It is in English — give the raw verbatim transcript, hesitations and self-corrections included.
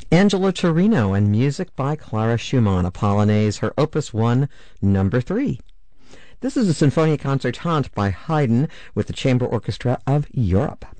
Angela Torino and music by Clara Schumann, a Polonaise, her Opus one, number three. This is a Sinfonia Concertante by Haydn with the Chamber Orchestra of Europe.